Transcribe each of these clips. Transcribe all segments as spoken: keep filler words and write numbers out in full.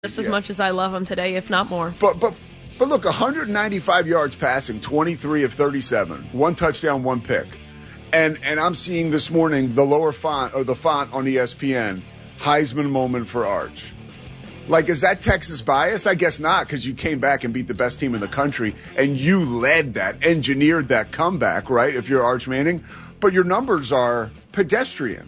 just as yeah. much as I love him today, if not more. But but but look, one hundred ninety-five yards passing, twenty-three of thirty-seven, one touchdown, one pick, and and I'm seeing this morning the lower font or the font on E S P N, Heisman moment for Arch. Like, is that Texas bias? I guess not, because you came back and beat the best team in the country, and you led that, engineered that comeback, right? If you're Arch Manning, but your numbers are pedestrian,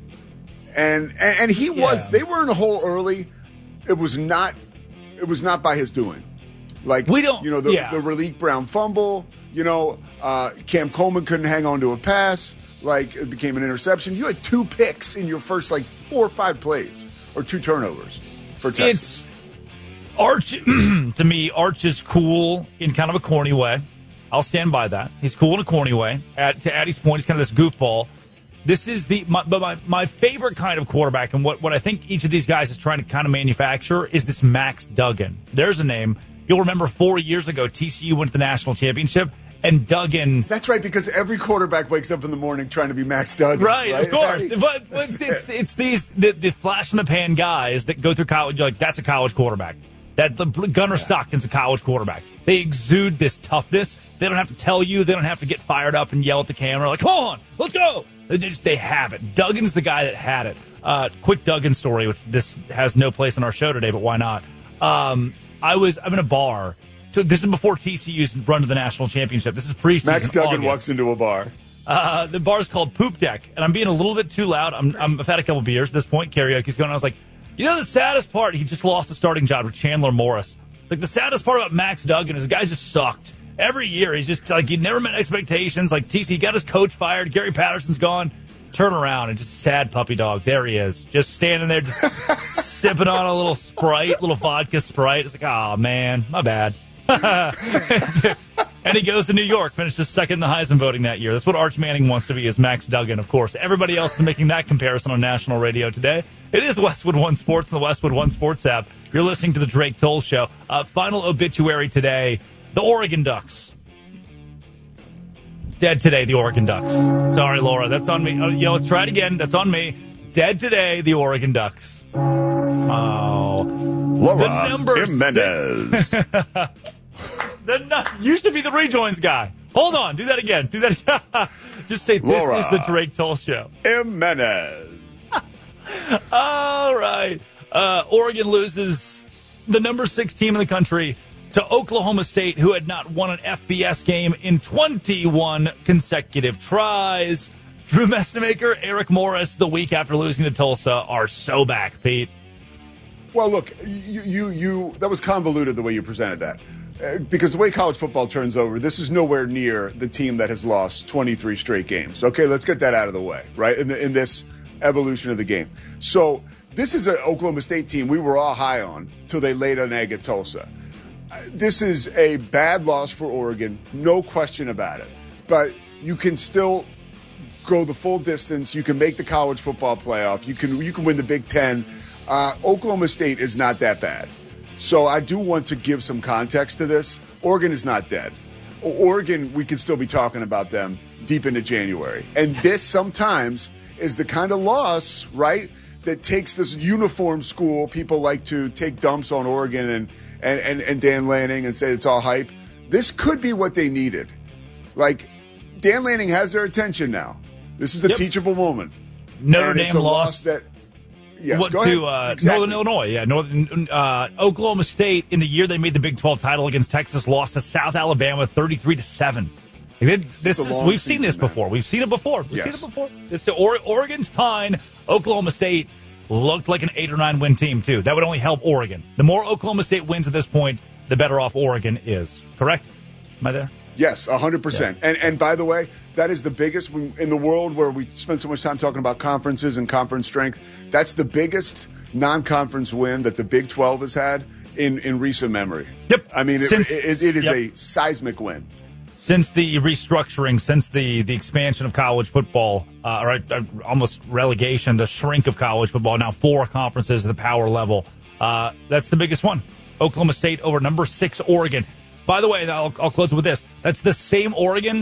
and and, and he yeah. was. They were in a hole early. It was not. It was not by his doing. Like we don't. You know the yeah. the Raleek Brown fumble. You know, uh, Cam Coleman couldn't hang on to a pass. Like it became an interception. You had two picks in your first like four or five plays, or two turnovers for Texas. It's Arch to me. Arch is cool in kind of a corny way. I'll stand by that. He's cool in a corny way. At, to Addie's point, he's kind of this goofball. This is the my, but my, my favorite kind of quarterback, and what, what I think each of these guys is trying to kind of manufacture is this Max Duggan. There's a name. You'll remember four years ago, T C U went to the national championship, and Duggan. That's right, because every quarterback wakes up in the morning trying to be Max Duggan. Right, right? of course. But, but it's, it's these the, the flash in the pan guys that go through college. You're like, that's a college quarterback. That the Gunnar yeah. Stockton's a college quarterback. They exude this toughness. They don't have to tell you. They don't have to get fired up and yell at the camera like, "Come on, let's go." They just they have it. Duggan's the guy that had it. Uh, quick Duggan story, which this has no place on our show today, but why not? Um, I was I'm in a bar. So this is before T C U's run to the national championship. This is preseason. Max Duggan August. walks into a bar. Uh, the bar is called Poop Deck, and I'm being a little bit too loud. I'm, I'm I've had a couple beers at this point. Karaoke's going on. I was like, you know, the saddest part, he just lost a starting job to Chandler Morris. Like, the saddest part about Max Duggan is the guy just sucked. Every year, he's just, like, he never met expectations. Like, T C got his coach fired. Gary Patterson's gone. Turn around and just sad puppy dog. There he is. Just standing there, just sipping on a little Sprite, little vodka Sprite. It's like, oh, man, my bad. And he goes to New York, finishes second in the Heisman voting that year. That's what Arch Manning wants to be, is Max Duggan, of course. Everybody else is making that comparison on national radio today. It is Westwood One Sports and the Westwood One Sports app. You're listening to the Drake Toll Show. Uh, final obituary today, the Oregon Ducks. Dead today, the Oregon Ducks. Sorry, Laura, that's on me. Oh, you know, let's try it again. That's on me. Dead today, the Oregon Ducks. Oh. Laura the number Jimenez. The no- you should be the rejoins guy. Hold on. Do that again. Do that again. Just say, this Laura is the Drake Toll Show. Jimenez. All right. Uh, Oregon loses the number six team in the country to Oklahoma State, who had not won an F B S game in twenty-one consecutive tries. Drew Messemaker, Eric Morris, the week after losing to Tulsa, are so back, Pete. Well, look, you, you, you that was convoluted the way you presented that. Uh, because the way college football turns over, this is nowhere near the team that has lost twenty-three straight games. Okay, let's get that out of the way, right, in, the, in this evolution of the game. So this is an Oklahoma State team we were all high on till they laid an egg at Tulsa. Uh, this is a bad loss for Oregon, no question about it. But you can still go the full distance. You can make the college football playoff. You can you can win the Big Ten. Uh, Oklahoma State is not that bad. So I do want to give some context to this. Oregon is not dead. Oregon, we could still be talking about them deep into January. And this sometimes is the kind of loss, right, that takes this uniform school. People like to take dumps on Oregon and, and, and, and Dan Lanning and say it's all hype. This could be what they needed. Like, Dan Lanning has their attention now. This is a yep. teachable moment. Notre and Dame it's a lost. Loss that, Yes, what, go to ahead. Uh, Exactly. Northern Illinois, yeah, Northern uh, Oklahoma State in the year they made the Big twelve title against Texas lost to South Alabama thirty-three to seven. Like, this is we've seen this before. Man. We've seen it before. We've yes. seen it before. It's the or- Oregon's fine. Oklahoma State looked like an eight or nine win team too. That would only help Oregon. The more Oklahoma State wins at this point, the better off Oregon is. Correct? Am I there? Yes, one hundred percent. Yeah. And and by the way, that is the biggest in the world where we spend so much time talking about conferences and conference strength. That's the biggest non-conference win that the Big twelve has had in, in recent memory. Yep. I mean, since, it, it, it is yep. a seismic win. Since the restructuring, since the, the expansion of college football, uh, or uh, almost relegation, the shrink of college football, now four conferences at the power level, uh, that's the biggest one. Oklahoma State over number six Oregon. By the way, I'll, I'll close with this. That's the same Oregon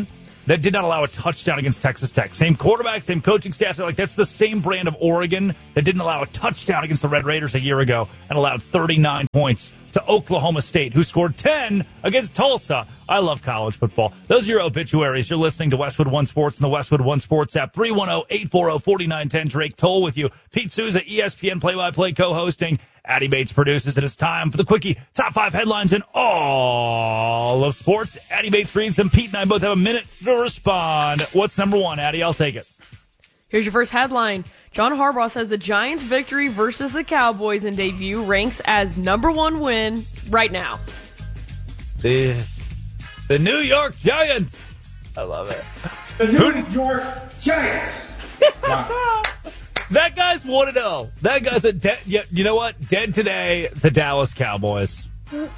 that did not allow a touchdown against Texas Tech. Same quarterback, same coaching staff. They're like, that's the same brand of Oregon that didn't allow a touchdown against the Red Raiders a year ago and allowed thirty-nine points to Oklahoma State, who scored ten against Tulsa. I love college football. Those are your obituaries. You're listening to Westwood One Sports and the Westwood One Sports app. three one zero, eight four zero, four nine one zero. Drake Toll with you. Pete Souza, E S P N play-by-play co-hosting. Addie Bates produces it. It's time for the Quickie. Top five headlines in all of sports. Addie Bates reads them. Pete and I both have a minute to respond. What's number one, Addie? I'll take it. Here's your first headline. John Harbaugh says the Giants' victory versus the Cowboys in debut ranks as number one win right now. The, the New York Giants. I love it. The New York Giants. Wow. That guy's one and oh. That guy's a dead. Yeah, you know what? Dead today, the Dallas Cowboys.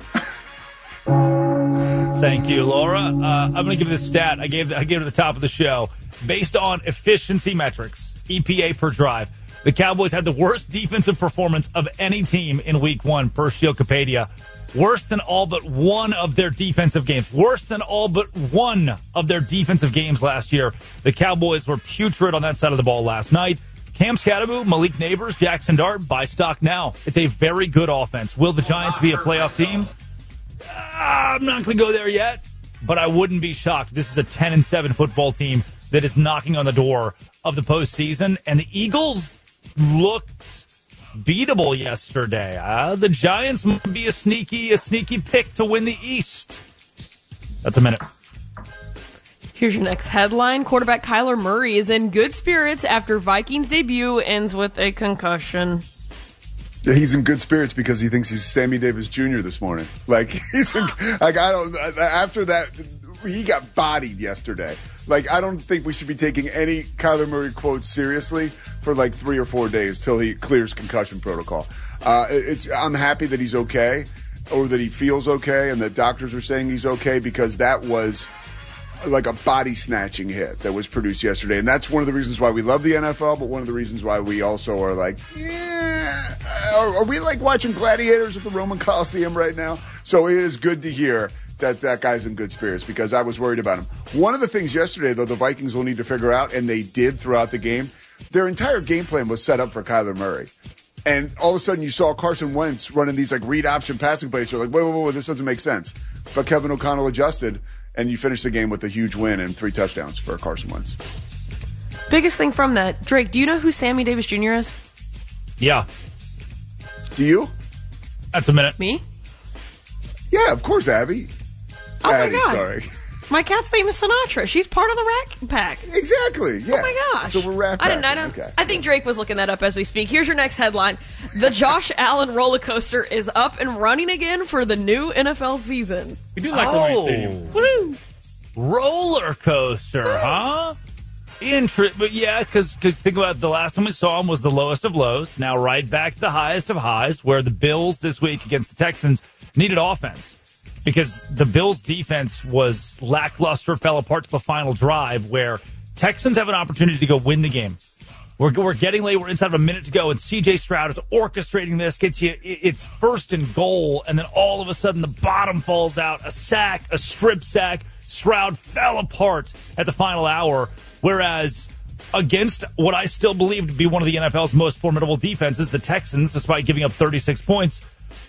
Thank you, Laura. Uh, I'm going to give this stat. I gave I gave it at the top of the show. Based on efficiency metrics, E P A per drive, the Cowboys had the worst defensive performance of any team in Week One per Shiokapedia. Worse than all but one of their defensive games. Worse than all but one of their defensive games last year. The Cowboys were putrid on that side of the ball last night. Cam Scatteroo, Malik Neighbors, Jackson Dart, buy stock now. It's a very good offense. Will the Giants be a playoff team? Uh, I'm not going to go there yet, but I wouldn't be shocked. This is a ten and seven football team that is knocking on the door of the postseason, and the Eagles looked beatable yesterday. Uh, the Giants might be a sneaky, a sneaky pick to win the East. That's a minute. Here's your next headline. Quarterback Kyler Murray is in good spirits after Vikings debut ends with a concussion. Yeah, he's in good spirits because he thinks he's Sammy Davis Junior this morning. Like, he's in, like I don't, after that, he got bodied yesterday. Like, I don't think we should be taking any Kyler Murray quotes seriously for like three or four days till he clears concussion protocol. Uh, it's, I'm happy that he's okay, or that he feels okay, and that doctors are saying he's okay, because that was like a body snatching hit that was produced yesterday. And that's one of the reasons why we love the N F L, but one of the reasons why we also are like, yeah, are, are we like watching gladiators at the Roman Coliseum right now? So it is good to hear that that guy's in good spirits, because I was worried about him. One of the things yesterday, though, the Vikings will need to figure out, and they did throughout the game, their entire game plan was set up for Kyler Murray. And all of a sudden you saw Carson Wentz running these like read option passing plays. You're like, wait, wait, wait, wait, this doesn't make sense. But Kevin O'Connell adjusted, and you finish the game with a huge win and three touchdowns for Carson Wentz. Biggest thing from that, Drake, do you know who Sammy Davis Junior is? Yeah. Do you? That's a minute. Me? Yeah, of course, Abby. Oh, Abby, my God. Sorry. My cat's name is Sinatra. She's part of the Rack Pack. Exactly. Yeah. Oh my gosh. So we're wrapped. I didn't. I don't. Okay. I think Drake was looking that up as we speak. Here's your next headline: the Josh Allen roller coaster is up and running again for the new N F L season. We do like oh. Lawrence Stadium. Woo! Roller coaster, huh? Inter- but yeah, because think about it, the last time we saw him was the lowest of lows. Now right back to the highest of highs, where the Bills this week against the Texans needed offense. Because the Bills' defense was lackluster, fell apart to the final drive, where Texans have an opportunity to go win the game. We're, we're getting late. We're inside of a minute to go, and C J Stroud is orchestrating this, gets you, it's first and goal, and then all of a sudden the bottom falls out, a sack, a strip sack. Stroud fell apart at the final hour, whereas against what I still believe to be one of the N F L's most formidable defenses, the Texans, despite giving up thirty-six points,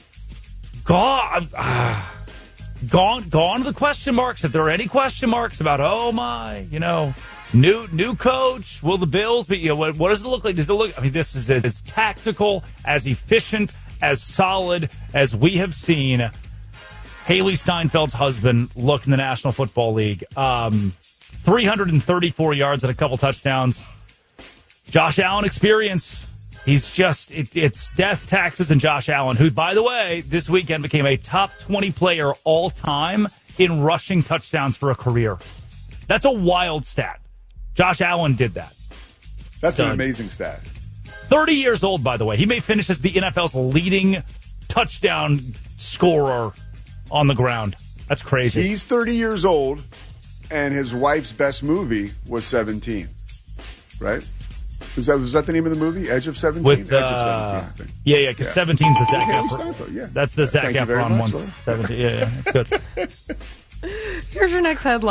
God... Ah, Gone, gone to the question marks. If there are any question marks about, oh my, you know, new new coach, will the Bills be? You know, what, what does it look like? Does it look? I mean, this is as, as tactical, as efficient, as solid as we have seen Haley Steinfeld's husband look in the National Football League. Um, three hundred thirty-four yards and a couple touchdowns. Josh Allen experience. He's just, it, it's death, taxes, and Josh Allen, who, by the way, this weekend became a top twenty player all time in rushing touchdowns for a career. That's a wild stat. Josh Allen did that. That's Stud. An amazing stat. thirty years old, by the way. He may finish as the N F L's leading touchdown scorer on the ground. That's crazy. He's thirty years old, and his wife's best movie was seventeen, right? Was that, was that the name of the movie? Edge of seventeen? With, uh, Edge of seventeen, I think. Yeah, yeah, because yeah. seventeen's the Zac yeah, Efron. Yeah. That's the Zac Thank Efron one. Much, seventeen. Yeah, yeah, good. Here's your next headline.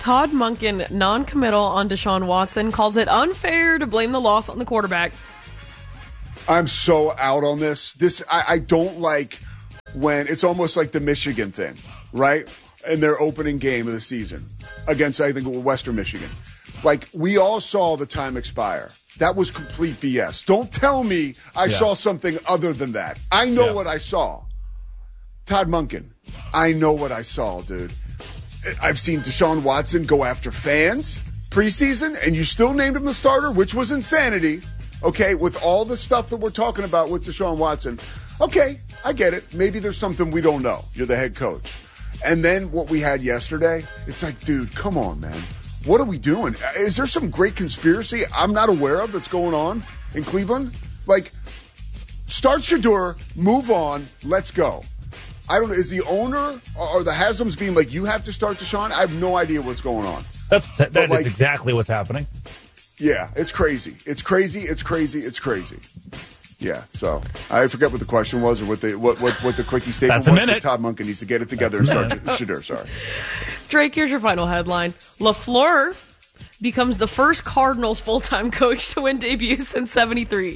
Todd Monken, non-committal on Deshaun Watson, calls it unfair to blame the loss on the quarterback. I'm so out on this. This I, I don't like when it's almost like the Michigan thing, right? In their opening game of the season against, I think, Western Michigan. Like, we all saw the time expire. That was complete B S. Don't tell me I yeah. saw something other than that. I know yeah. what I saw. Todd Monken, I know what I saw, dude. I've seen Deshaun Watson go after fans preseason, and you still named him the starter, which was insanity. Okay, with all the stuff that we're talking about with Deshaun Watson, okay, I get it. Maybe there's something we don't know. You're the head coach. And then what we had yesterday, it's like, dude, come on, man. What are we doing? Is there some great conspiracy I'm not aware of that's going on in Cleveland? Like, start Shedeur, move on, let's go. I don't know. Is the owner or the Haslam's being like, you have to start Deshaun? I have no idea what's going on. That's, that but is like, exactly what's happening. Yeah, it's crazy. It's crazy. It's crazy. It's crazy. Yeah, so I forget what the question was or what the what what, what the quickie statement That's a was. Minute. Todd Monken needs to get it together and start Shedeur. Sorry. Drake, here's your final headline. LaFleur becomes the first Cardinals full-time coach to win debut since seventy-three.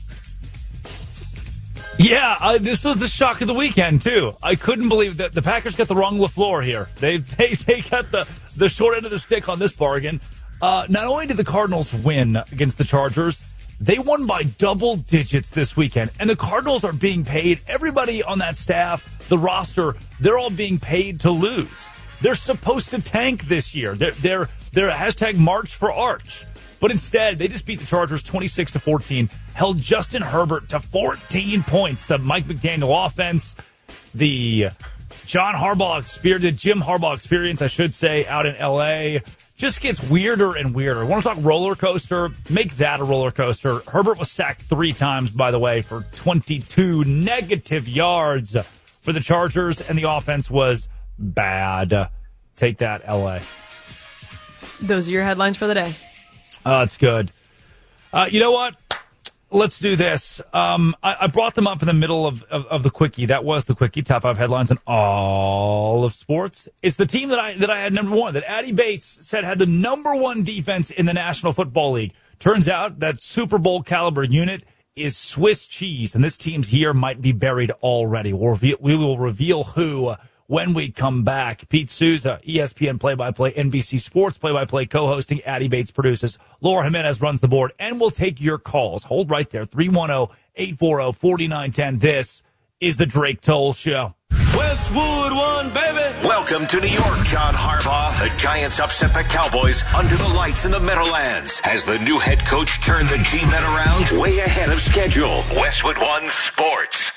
Yeah, uh, this was the shock of the weekend, too. I couldn't believe that the Packers got the wrong LaFleur here. They they, they got the, the short end of the stick on this bargain. Uh, not only did the Cardinals win against the Chargers, they won by double digits this weekend. And the Cardinals are being paid. Everybody on that staff, the roster, they're all being paid to lose. They're supposed to tank this year. They're, they're, they're hashtag March for Arch. But instead, they just beat the Chargers twenty-six to fourteen, held Justin Herbert to fourteen points. The Mike McDaniel offense, the John Harbaugh experience, the Jim Harbaugh experience, I should say, out in L A, just gets weirder and weirder. Want to talk roller coaster? Make that a roller coaster. Herbert was sacked three times, by the way, for twenty-two negative yards for the Chargers, and the offense was bad. Take that, L A. Those are your headlines for the day. Uh, it's good. Uh, you know what? Let's do this. Um, I, I brought them up in the middle of, of, of the quickie. That was the quickie. Top five headlines in all of sports. It's the team that I that I had number one, that Addy Bates said had the number one defense in the National Football League. Turns out that Super Bowl caliber unit is Swiss cheese, and this team's year might be buried already. We'll reveal, we will reveal who when we come back. Pete Souza, E S P N play-by-play, N B C Sports play-by-play, co-hosting. Addy Bates produces. Laura Jimenez runs the board, and we'll take your calls. Hold right there. three one zero, eight four zero, four nine one zero. This is the Drake Toll Show. Westwood One, baby. Welcome to New York, John Harbaugh. The Giants upset the Cowboys under the lights in the Meadowlands. Has the new head coach turned the G-Men around? Way ahead of schedule. Westwood One Sports.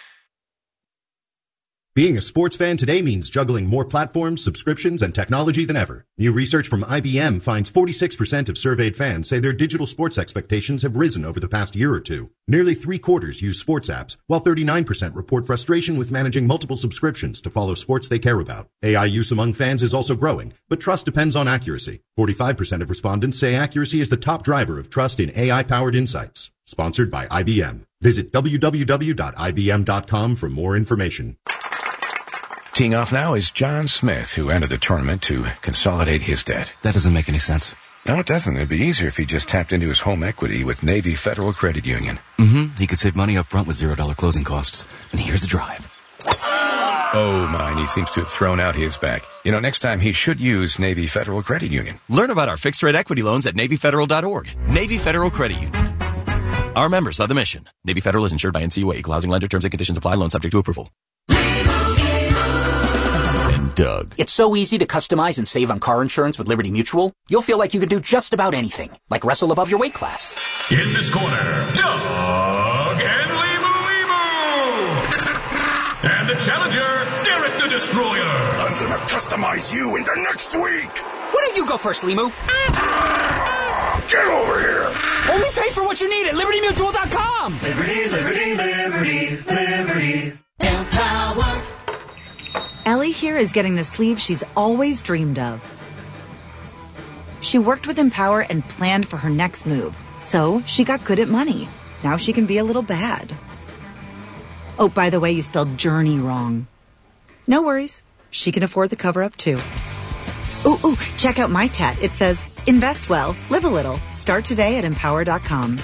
Being a sports fan today means juggling more platforms, subscriptions, and technology than ever. New research from I B M finds forty-six percent of surveyed fans say their digital sports expectations have risen over the past year or two. Nearly three quarters use sports apps, while thirty-nine percent report frustration with managing multiple subscriptions to follow sports they care about. A I use among fans is also growing, but trust depends on accuracy. forty-five percent of respondents say accuracy is the top driver of trust in A I-powered insights. Sponsored by I B M. Visit w w w dot i b m dot com for more information. Teeing off now is John Smith, who entered the tournament to consolidate his debt. That doesn't make any sense. No, it doesn't. It'd be easier if he just tapped into his home equity with Navy Federal Credit Union. Mm-hmm. He could save money up front with zero dollar closing costs. And here's the drive. Oh, my. He seems to have thrown out his back. You know, next time he should use Navy Federal Credit Union. Learn about our fixed-rate equity loans at navy federal dot org. Navy Federal Credit Union. Our members of the mission. Navy Federal is insured by N C U A. Equal housing lender. Terms and conditions apply. Loan subject to approval. Doug. It's so easy to customize and save on car insurance with Liberty Mutual. You'll feel like you could do just about anything, like wrestle above your weight class. In this corner, Doug and Limu Limu. And the challenger, Derek the Destroyer. I'm gonna customize you into next week. Why don't you go first, Limu? Get over here. Only pay for what you need at liberty mutual dot com. Liberty, liberty, liberty, liberty. Empower. Ellie here is getting the sleeve she's always dreamed of. She worked with Empower and planned for her next move, so she got good at money. Now she can be a little bad. Oh, by the way, you spelled journey wrong. No worries. She can afford the cover-up, too. Ooh, ooh, check out my tat. It says, invest well, live a little. Start today at empower dot com.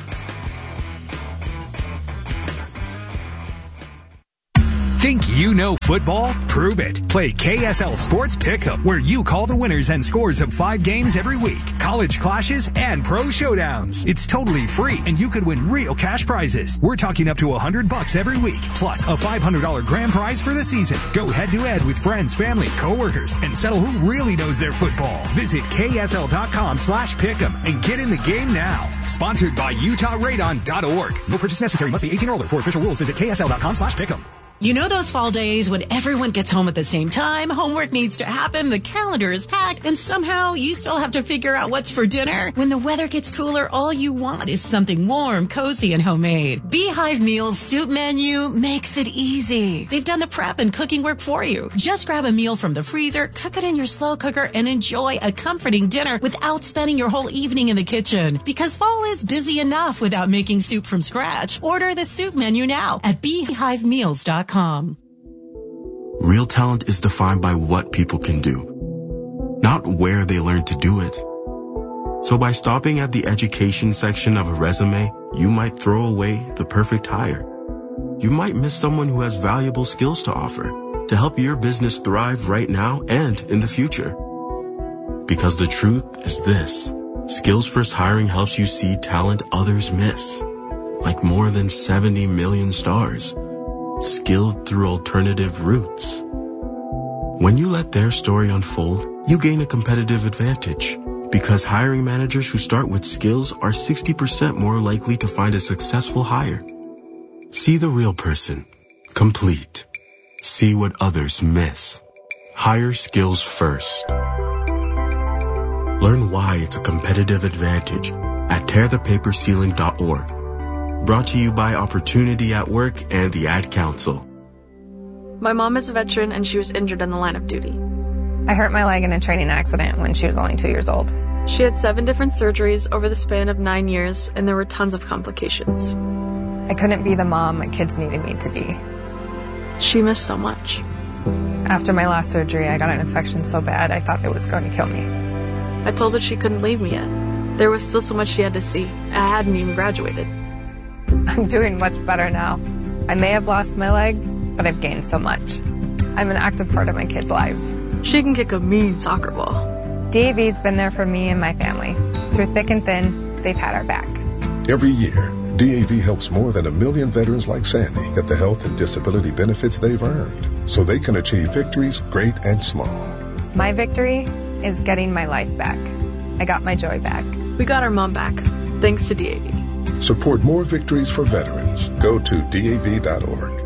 Think you know football? Prove it. Play K S L Sports Pick'em, where you call the winners and scores of five games every week, college clashes, and pro showdowns. It's totally free, and you could win real cash prizes. We're talking up to a hundred bucks every week, plus a five hundred dollars grand prize for the season. Go head to head with friends, family, coworkers, and settle who really knows their football. Visit K S L dot com slash pick'em and get in the game now. Sponsored by Utah Radon dot org. No purchase necessary. Must be eighteen or older. For official rules, visit K S L dot com slash pick'em. You know those fall days when everyone gets home at the same time, homework needs to happen, the calendar is packed, and somehow you still have to figure out what's for dinner? When the weather gets cooler, all you want is something warm, cozy, and homemade. Beehive Meals Soup Menu makes it easy. They've done the prep and cooking work for you. Just grab a meal from the freezer, cook it in your slow cooker, and enjoy a comforting dinner without spending your whole evening in the kitchen. Because fall is busy enough without making soup from scratch. Order the soup menu now at beehive meals dot com. Real talent is defined by what people can do, not where they learn to do it. So by stopping at the education section of a resume, you might throw away the perfect hire. You might miss someone who has valuable skills to offer to help your business thrive right now and in the future. Because the truth is this: Skills First Hiring helps you see talent others miss, like more than seventy million stars, skilled through alternative routes. When you let their story unfold, you gain a competitive advantage, because hiring managers who start with skills are sixty percent more likely to find a successful hire. See the real person, complete. See what others miss. Hire skills first. Learn why it's a competitive advantage at tear the paper ceiling dot org. Brought to you by Opportunity at Work and the Ad Council. My mom is a veteran and she was injured in the line of duty. I hurt my leg in a training accident when she was only two years old. She had seven different surgeries over the span of nine years, and there were tons of complications. I couldn't be the mom my kids needed me to be. She missed so much. After my last surgery, I got an infection so bad I thought it was going to kill me. I told her she couldn't leave me yet. There was still so much she had to see. I hadn't even graduated. I'm doing much better now. I may have lost my leg, but I've gained so much. I'm an active part of my kids' lives. She can kick a mean soccer ball. D A V's been there for me and my family. Through thick and thin, they've had our back. Every year, D A V helps more than a million veterans like Sandy get the health and disability benefits they've earned, so they can achieve victories great and small. My victory is getting my life back. I got my joy back. We got our mom back, thanks to D A V. Support more victories for veterans. Go to D A V dot org.